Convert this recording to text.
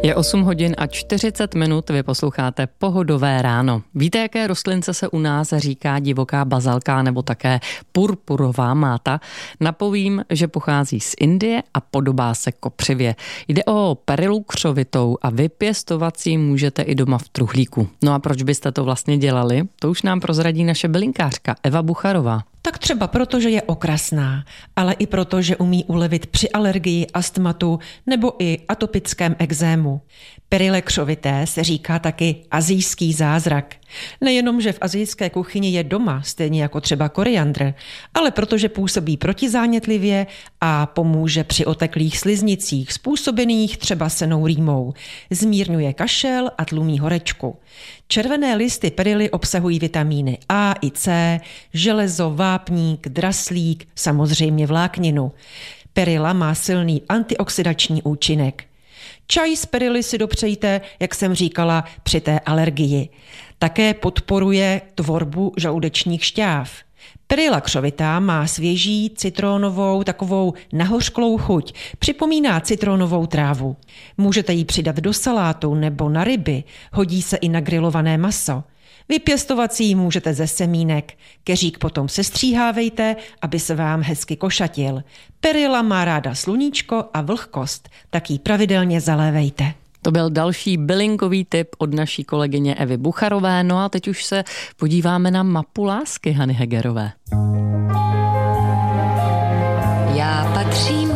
Je 8 hodin a 40 minut, vy posloucháte Pohodové ráno. Víte, jaké rostlince se u nás říká divoká bazalka nebo také purpurová máta? Napovím, že pochází z Indie a podobá se kopřivě. Jde o perilu křovitou a vypěstovat si můžete i doma v truhlíku. No a proč byste to vlastně dělali? To už nám prozradí naše bylinkářka Eva Bucharová. Tak třeba proto, že je okrasná, ale i proto, že umí ulevit při alergii, astmatu nebo i atopickém ekzému. Perile křovité se říká taky asijský zázrak. Nejenom, že v asijské kuchyni je doma, stejně jako třeba koriandr, ale protože působí protizánětlivě a pomůže při oteklých sliznicích způsobených třeba senou rýmou. Zmírňuje kašel a tlumí horečku. Červené listy perily obsahují vitamíny A i C, železo, vápník, draslík, samozřejmě vlákninu. Perila má silný antioxidační účinek. Čaj z perily si dopřejte, jak jsem říkala, při té alergii. Také podporuje tvorbu žaludečních šťáv. Perila křovitá má svěží, citronovou, takovou nahořklou chuť. Připomíná citronovou trávu. Můžete ji přidat do salátu nebo na ryby. Hodí se i na grilované maso. Vypěstovat si ji můžete ze semínek. Keřík potom sestříhávejte, aby se vám hezky košatil. Perila má ráda sluníčko a vlhkost, tak ji pravidelně zalévejte. To byl další bylinkový tip od naší kolegyně Evy Bucharové. No a teď už se podíváme na mapu lásky Hany Hegerové. Já patřím